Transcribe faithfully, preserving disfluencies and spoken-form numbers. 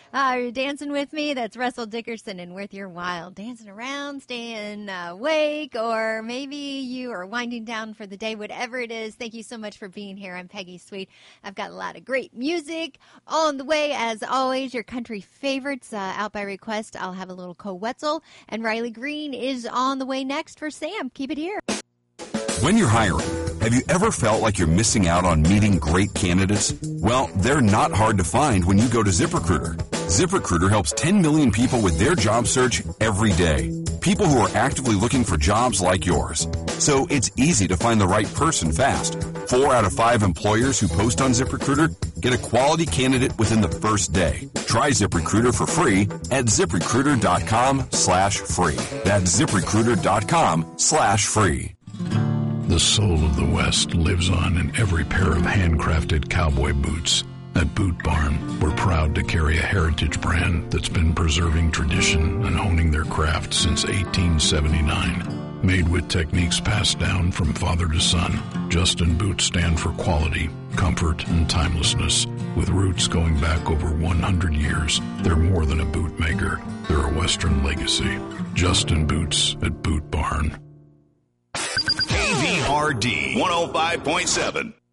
Uh, you're dancing with me. That's Russell Dickerson and Worth Your While. Dancing around, staying uh, awake, or maybe you are winding down for the day, whatever it is. Thank you so much for being here. I'm Peggy Sweet. I've got a lot of great music on the way. As always, your country favorites uh, out by request. I'll have a little Co Wetzel, and Riley Green is on the way next for Sam. Keep it here. When you're hiring, have you ever felt like you're missing out on meeting great candidates? Well, they're not hard to find when you go to ZipRecruiter. ZipRecruiter helps ten million people with their job search every day. People who are actively looking for jobs like yours. So it's easy to find the right person fast. Four out of five employers who post on ZipRecruiter get a quality candidate within the first day. Try ZipRecruiter for free at ZipRecruiter.com slash free. That's ZipRecruiter.com slash free. The soul of the West lives on in every pair of handcrafted cowboy boots. At Boot Barn, we're proud to carry a heritage brand that's been preserving tradition and honing their craft since eighteen seventy-nine. Made with techniques passed down from father to son, Justin boots stand for quality, comfort, and timelessness. With roots going back over one hundred years, they're more than a boot maker. They're a Western legacy. Justin Boots at Boot Barn. K V R D one oh five point seven.